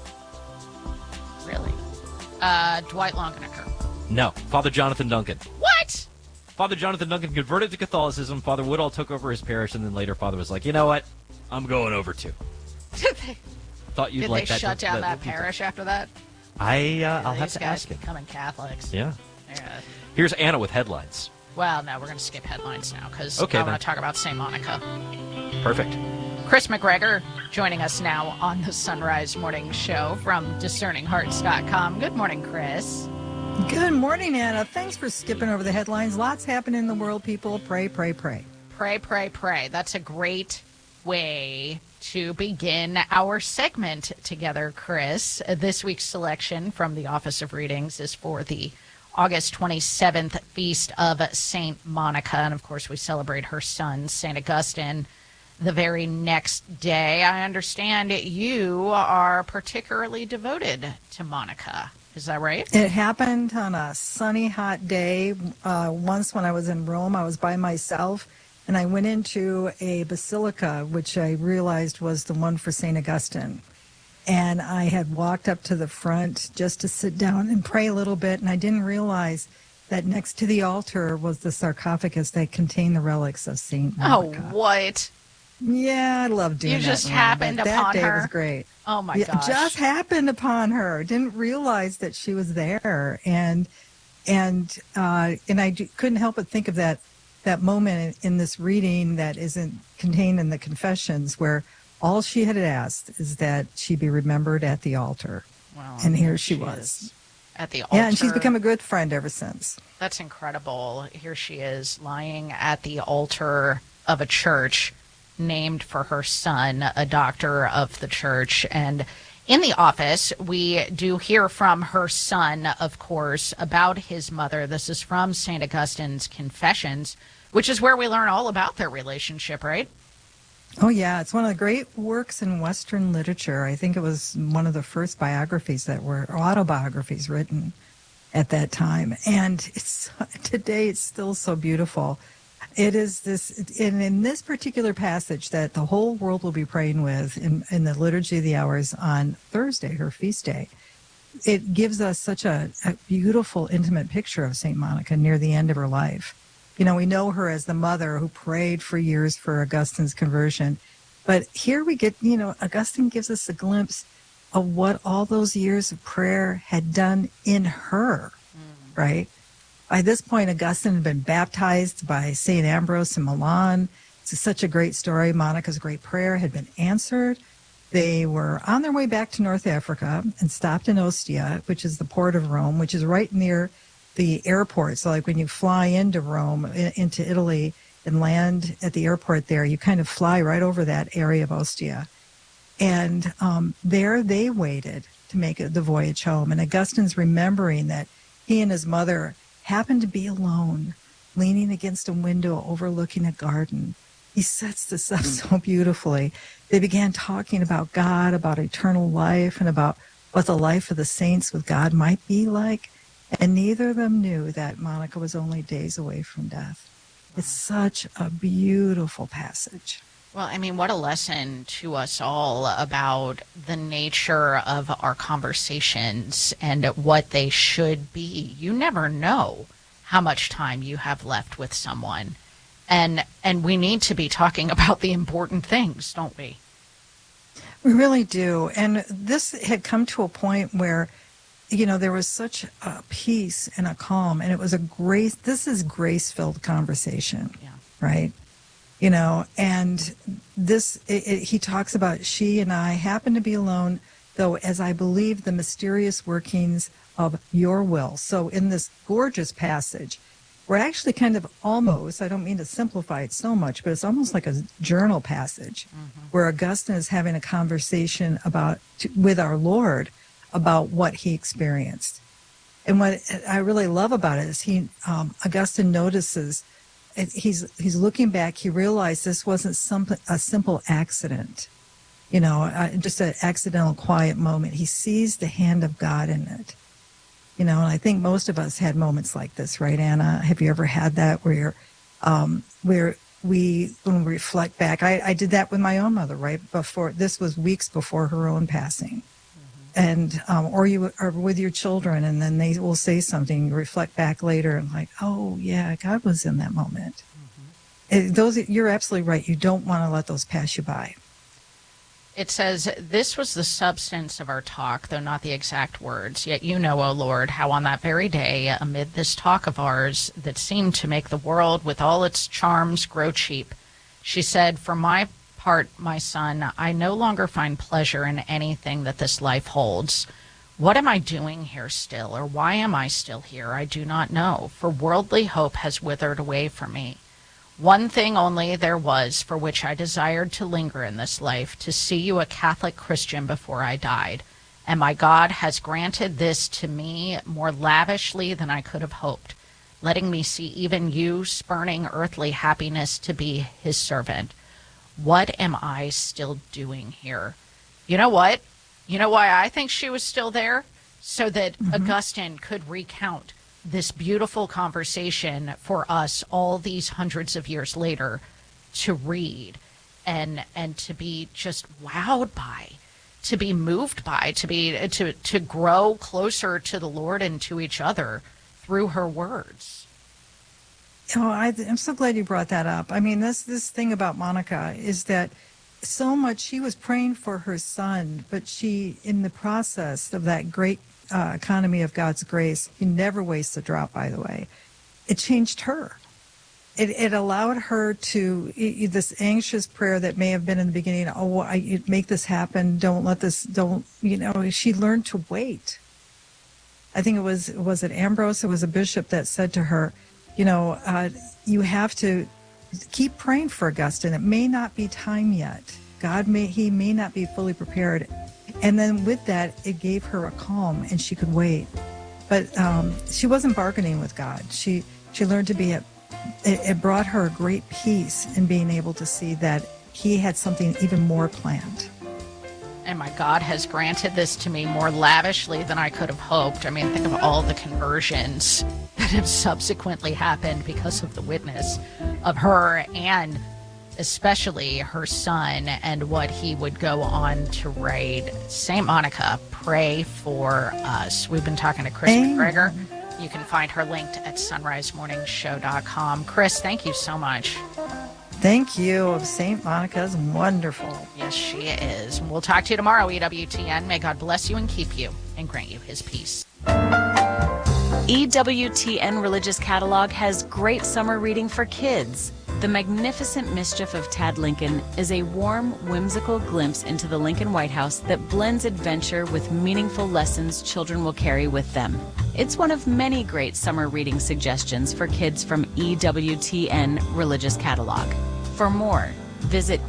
Really? Dwight Longenecker. No. Father Jonathan Duncan. What? Father Jonathan Duncan converted to Catholicism. Father Woodall took over his parish, and then later Father was like, you know what? I'm going over too. Thought you'd like that. Did they shut down that parish after that? I'll have to ask him. Becoming Catholics. Yeah. Here's Anna with headlines. Well, no, we're going to skip headlines now because Okay, I want to talk about St. Monica. Perfect. Chris McGregor joining us now on the Sunrise Morning Show from DiscerningHearts.com. Good morning, Chris. Good morning, Anna. Thanks for skipping over the headlines. Lots happening in the world, people. Pray, pray, pray. Pray, pray, pray. That's a great way to begin our segment together, Chris. This week's selection from the Office of Readings is for the August 27th Feast of St. Monica. And, of course, we celebrate her son, St. Augustine, the very next day. I understand you are particularly devoted to Monica. Is that right? It happened on a sunny, hot day. Once when I was in Rome, I was by myself, and I went into a basilica, which I realized was the one for St. Augustine. And I had walked up to the front just to sit down and pray a little bit, and I didn't realize that next to the altar was the sarcophagus that contained the relics of St. Monica. Oh, what? Yeah, I love doing that. You just happened upon her. That day her? was great. Oh, my gosh. Just happened upon her. Didn't realize that she was there. And I couldn't help but think of that moment in this reading that isn't contained in the confessions where all she had asked is that she be remembered at the altar. Wow, and here she was. At the altar. Yeah, and she's become a good friend ever since. That's incredible. Here she is lying at the altar of a church named for her son, a doctor of the church. And in the office, we do hear from her son, of course, about his mother. This is from St. Augustine's Confessions, which is where we learn all about their relationship, right? Oh, yeah. It's one of the great works in Western literature. I think it was one of the first biographies that were autobiographies written at that time. And today it's still so beautiful. It is this, in this particular passage that the whole world will be praying with in the Liturgy of the Hours on Thursday, her feast day. It gives us such a beautiful, intimate picture of St. Monica near the end of her life. You know, we know her as the mother who prayed for years for Augustine's conversion. But here we get, Augustine gives us a glimpse of what all those years of prayer had done in her, right? By this point, Augustine had been baptized by St. Ambrose in Milan. It's such a great story. Monica's great prayer had been answered. They were on their way back to North Africa and stopped in Ostia, which is the port of Rome, which is right near the airport. So like when you fly into Rome, into Italy, and land at the airport there, you kind of fly right over that area of Ostia. And there they waited to make the voyage home. And Augustine's remembering that he and his mother happened to be alone, leaning against a window overlooking a garden. He sets this up so beautifully. They began talking about God, about eternal life, and about what the life of the saints with God might be like. And neither of them knew that Monica was only days away from death. It's such a beautiful passage. Well, I mean, what a lesson to us all about the nature of our conversations and what they should be. You never know how much time you have left with someone. And we need to be talking about the important things, don't we? We really do. And this had come to a point where, you know, there was such a peace and a calm, and it was this is grace-filled conversation, right? You know, and he talks about, she and I happen to be alone, though, as I believe the mysterious workings of your will. So in this gorgeous passage, we're actually kind of almost, I don't mean to simplify it so much, but it's almost like a journal passage where Augustine is having a conversation with our Lord about what he experienced. And what I really love about it is Augustine notices, he's looking back, he realized this wasn't a simple accident, you know, just an accidental quiet moment. He sees the hand of God in it. You know, and I think most of us had moments like this, right, Anna? Have you ever had that where when we reflect back? I did that with my own mother, right? This was weeks before her own passing. And or you are with your children, and then they will say something, you reflect back later and like, oh yeah, God was in that moment. You're absolutely right. You don't want to let those pass you by. It says, this was the substance of our talk, though not the exact words. Yet you know, O Lord, how on that very day, amid this talk of ours that seemed to make the world with all its charms grow cheap, she said, for my part, my son, I no longer find pleasure in anything that this life holds. What am I doing here still, or why am I still here? I do not know, for worldly hope has withered away from me. One thing only there was for which I desired to linger in this life, to see you a Catholic Christian before I died. And my God has granted this to me more lavishly than I could have hoped, letting me see even you spurning earthly happiness to be his servant. What am I still doing here? You know what? You know why I think she was still there? So that Augustine could recount this beautiful conversation for us all these hundreds of years later to read and to be just wowed by, to be moved by, to grow closer to the Lord and to each other through her words. Oh, I'm so glad you brought that up. I mean, this thing about Monica is that so much she was praying for her son, but she, in the process of that great economy of God's grace, he never wastes a drop, by the way. It changed her. It allowed her to, this anxious prayer that may have been in the beginning, make this happen, she learned to wait. I think was it Ambrose? It was a bishop that said to her, you have to keep praying for Augustine. It may not be time yet. He may not be fully prepared. And then with that, it gave her a calm, and she could wait. But she wasn't bargaining with God. She learned to be it brought her a great peace in being able to see that he had something even more planned. And my God has granted this to me more lavishly than I could have hoped. I mean, think of all the conversions that have subsequently happened because of the witness of her and especially her son and what he would go on to write. St. Monica, pray for us. We've been talking to Chris McGregor. You can find her linked at sunrisemorningshow.com. Chris, thank you so much. Thank you. St. Monica's wonderful. Yes, she is. We'll talk to you tomorrow, EWTN. May God bless you and keep you and grant you his peace. EWTN Religious Catalog has great summer reading for kids. The Magnificent Mischief of Tad Lincoln is a warm, whimsical glimpse into the Lincoln White House that blends adventure with meaningful lessons children will carry with them. It's one of many great summer reading suggestions for kids from EWTN Religious Catalog. For more, Visit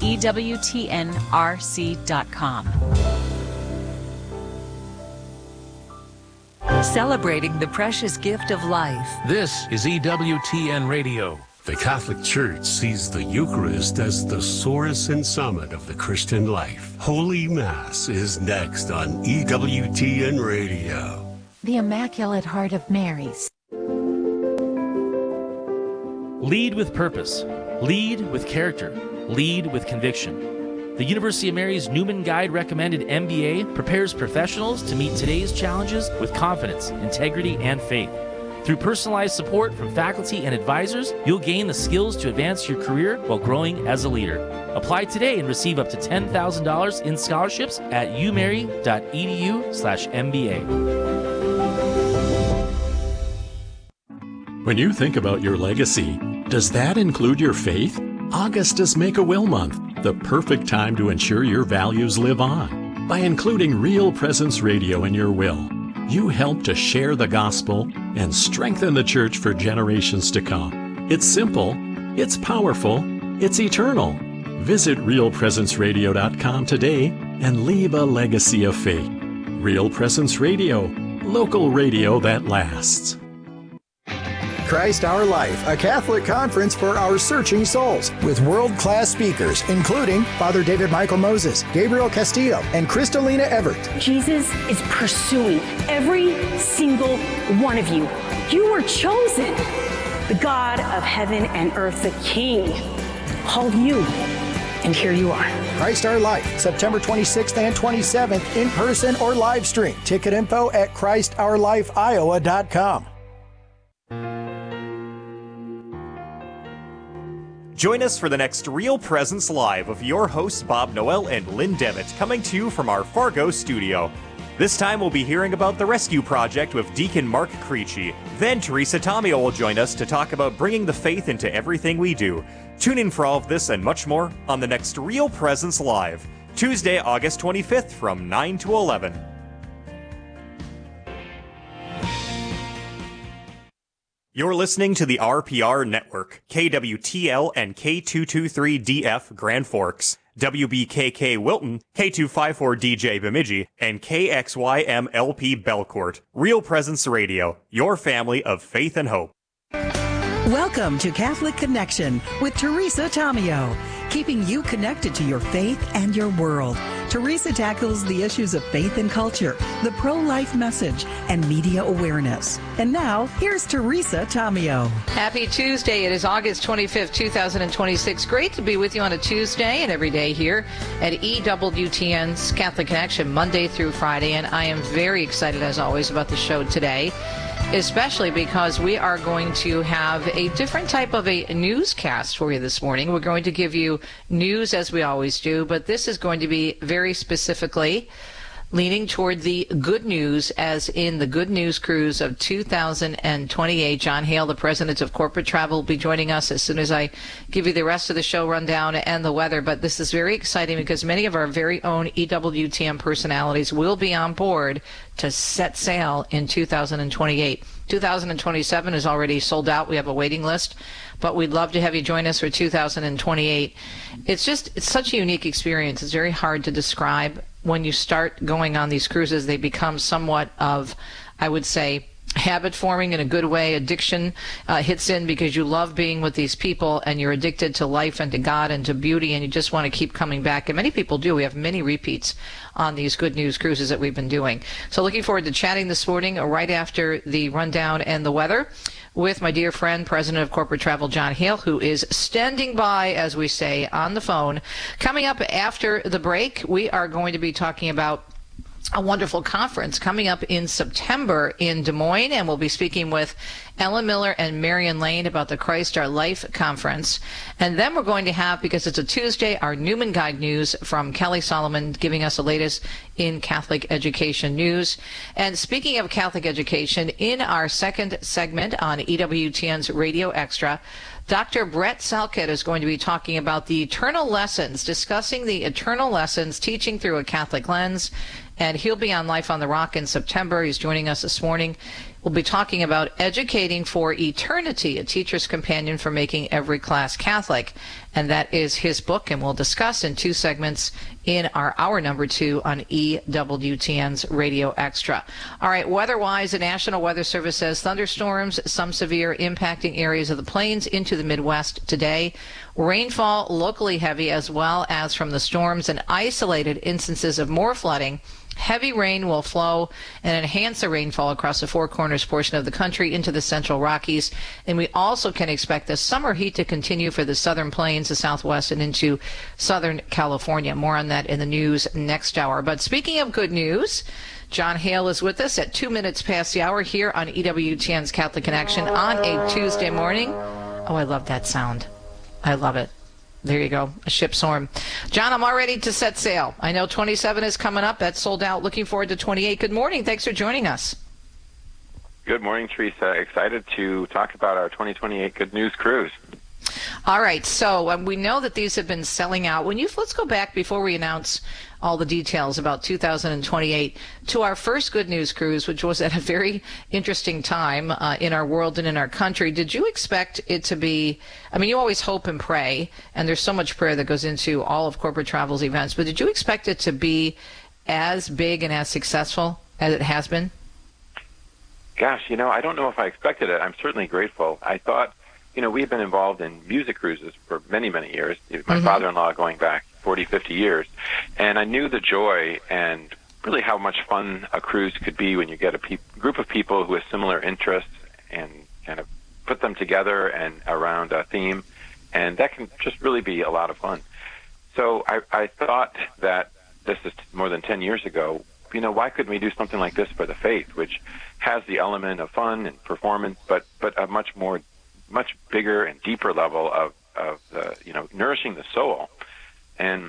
EWTNRC.com. Celebrating the precious gift of life. This is EWTN Radio. The Catholic Church sees the Eucharist as the source and summit of the Christian life. Holy Mass is next on EWTN Radio. The Immaculate Heart of Mary's. Lead with purpose. Lead with character. Lead with conviction. The University of Mary's Newman Guide recommended MBA prepares professionals to meet today's challenges with confidence, integrity, and faith. Through personalized support from faculty and advisors, you'll gain the skills to advance your career while growing as a leader. Apply today and receive up to $10,000 in scholarships at umary.edu/MBA. When you think about your legacy, does that include your faith? August is Make-A-Will Month, the perfect time to ensure your values live on. By including Real Presence Radio in your will, you help to share the gospel and strengthen the church for generations to come. It's simple, it's powerful, it's eternal. Visit realpresenceradio.com today and leave a legacy of faith. Real Presence Radio, local radio that lasts. Christ Our Life, a Catholic conference for our searching souls, with world-class speakers, including Father David Michael Moses, Gabriel Castillo, and Kristalina Everett. Jesus is pursuing every single one of you. You were chosen. The God of heaven and earth, the King, called you, and here you are. Christ Our Life, September 26th and 27th, in person or live stream. Ticket info at ChristOurLifeIowa.com. Join us for the next Real Presence Live of your hosts Bob Noel and Lynn Devitt, coming to you from our Fargo studio. This time we'll be hearing about the Rescue Project with Deacon Mark Creechy. Then Teresa Tomeo will join us to talk about bringing the faith into everything we do. Tune in for all of this and much more on the next Real Presence Live, Tuesday, August 25th from 9 to 11. You're listening to the RPR Network, KWTL and K223DF Grand Forks, WBKK Wilton, K254DJ Bemidji, and KXYMLP Belcourt. Real Presence Radio, your family of faith and hope. Welcome to Catholic Connection with Teresa Tomeo, keeping you connected to your faith and your world. Teresa tackles the issues of faith and culture, the pro-life message, and media awareness. And now, here's Teresa Tomeo. Happy Tuesday. It is August 25th, 2026. Great to be with you on a Tuesday and every day here at EWTN's Catholic Connection, Monday through Friday. And I am very excited, as always, about the show today, especially because we are going to have a different type of a newscast for you this morning. We're going to give you news as we always do, but this is going to be very specifically leaning toward the good news, as in the Good News Cruise of 2028. John Hale, the president of Corporate Travel, will be joining us as soon as I give you the rest of the show rundown and the weather. But this is very exciting because many of our very own EWTN personalities will be on board to set sail in 2028. 2027 is already sold out. We have a waiting list, but we'd love to have you join us for 2028. It's such a unique experience. It's very hard to describe. When you start going on these cruises, they become somewhat of, I would say, habit forming in a good way. Addiction hits in because you love being with these people and you're addicted to life and to God and to beauty, and you just want to keep coming back. And many people do. We have many repeats on these Good News Cruises that we've been doing. So looking forward to chatting this morning right after the rundown and the weather with my dear friend, President of Corporate Travel, John Hale, who is standing by, as we say, on the phone. Coming up after the break, we are going to be talking about a wonderful conference coming up in September in Des Moines, and we'll be speaking with Ellen Miller and Marion Lane about the Christ Our Life Conference. And then we're going to have, because it's a Tuesday, our Newman Guide news from Kelly Solomon, giving us the latest in Catholic education news. And speaking of Catholic education, in our second segment on EWTN's Radio Extra, Dr. Brett Salkett is going to be talking about the eternal lessons, discussing the eternal lessons, teaching through a Catholic lens. And he'll be on Life on the Rock in September. He's joining us this morning. will be talking about Educating for Eternity, a teacher's companion for making every class Catholic. And that is his book, and we'll discuss in 2 segments in our hour number 2 on EWTN's Radio Extra. All right, weather-wise, the National Weather Service says thunderstorms, some severe, impacting areas of the plains into the Midwest today. Rainfall locally heavy, as well as from the storms, and isolated instances of more flooding. Heavy rain will flow and enhance the rainfall across the Four Corners portion of the country into the Central Rockies. And we also can expect the summer heat to continue for the southern plains, the Southwest, and into Southern California. More on that in the news next hour. But speaking of good news, John Hale is with us at 2 minutes past the hour here on EWTN's Catholic Connection on a Tuesday morning. Oh, I love that sound. I love it. There you go, a ship's horn. John, I'm all ready to set sail. I know 27 is coming up. That's sold out. Looking forward to 28. Good morning. Thanks for joining us. Good morning, Teresa. Excited to talk about our 2028 Good News Cruise. All right, so we know that these have been selling out. Let's go back before we announce all the details about 2028 to our first Good News Cruise, which was at a very interesting time in our world and in our country. Did you expect it to be, you always hope and pray, and there's so much prayer that goes into all of Corporate Travel's events, but did you expect it to be as big and as successful as it has been? Gosh, I don't know if I expected it. I'm certainly grateful. I thought, we've been involved in music cruises for many, many years. My father-in-law going back 40, 50 years. And I knew the joy and really how much fun a cruise could be when you get a group of people who have similar interests and kind of put them together and around a theme. And that can just really be a lot of fun. So I thought that this is more than 10 years ago. Why couldn't we do something like this for the faith, which has the element of fun and performance, but a much bigger and deeper level of nourishing the soul. And,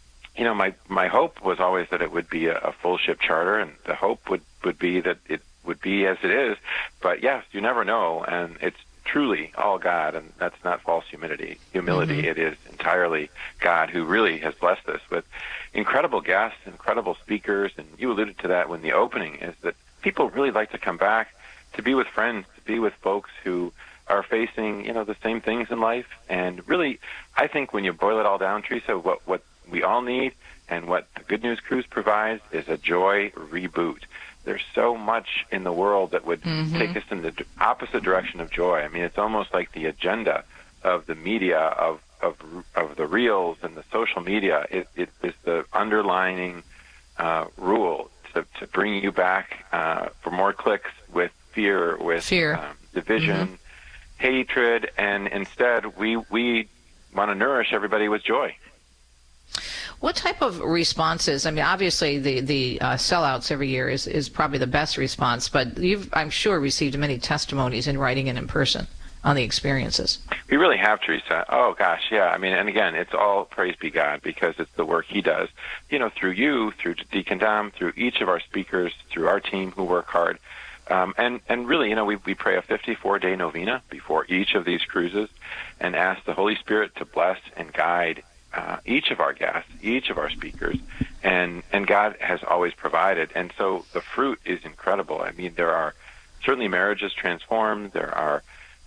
my hope was always that it would be a full ship charter, and the hope would be that it would be as it is. But yes, you never know, and it's truly all God, and that's not false humility. It is entirely God who really has blessed us with incredible guests, incredible speakers, and you alluded to that when the opening is that people really like to come back to be with friends, to be with folks who are facing, the same things in life. And really, I think when you boil it all down, Teresa, what we all need and what the Good News Cruise provides is a joy reboot. There's so much in the world that would take us in the opposite direction of joy. It's almost like the agenda of the media, of the reels and the social media. It is the underlining rule to bring you back for more clicks with fear, with division, hatred, and instead we want to nourish everybody with joy. What type of responses? Obviously the sellouts every year is probably the best response, but you've, I'm sure, received many testimonies in writing and in person on the experiences. We really have, Teresa. Oh, gosh, yeah. And again, it's all praise be God because it's the work He does. Through you, through Deacon Dom, through each of our speakers, through our team who work hard. And really, we pray a 54-day novena before each of these cruises and ask the Holy Spirit to bless and guide each of our guests, each of our speakers, and God has always provided. And so the fruit is incredible. There are certainly marriages transformed. There are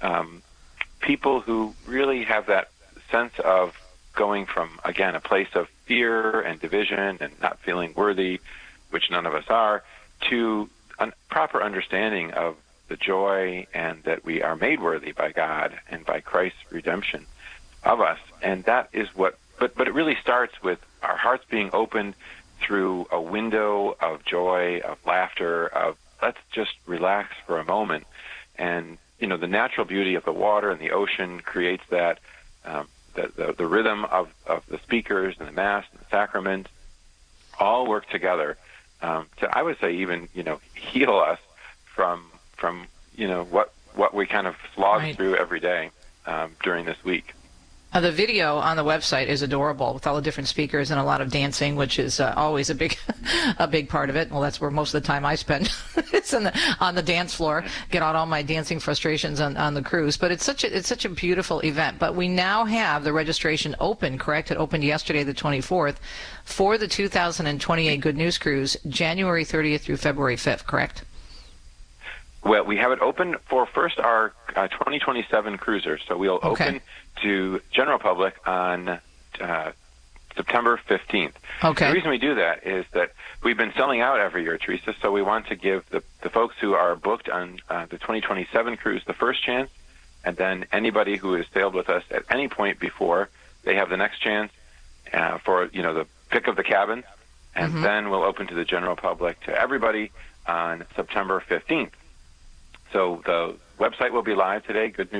people who really have that sense of going from, again, a place of fear and division and not feeling worthy, which none of us are, to a proper understanding of the joy and that we are made worthy by God and by Christ's redemption of us. And that is what, but it really starts with our hearts being opened through a window of joy, of laughter, of let's just relax for a moment. And, the natural beauty of the water and the ocean creates that, the rhythm of the speakers and the Mass and the sacrament all work together to, I would say, even, heal us from what we kind of slog through every day during this week. The video on the website is adorable with all the different speakers and a lot of dancing, which is always a big part of it. Well, that's where most of the time I spend. It's on the dance floor, get out all my dancing frustrations on the cruise. But it's such a beautiful event. But we now have the registration open, correct? It opened yesterday, the 24th, for the 2028 Good News Cruise, January 30th through February 5th, correct? Well, we have it open for first our 2027 cruisers. So we'll open to general public on September 15th. Okay. The reason we do that is that we've been selling out every year, Teresa, so we want to give the folks who are booked on the 2027 cruise the first chance, and then anybody who has sailed with us at any point before, they have the next chance for, the pick of the cabin, and then we'll open to the general public, to everybody, on September 15th. So the website will be live today, Good News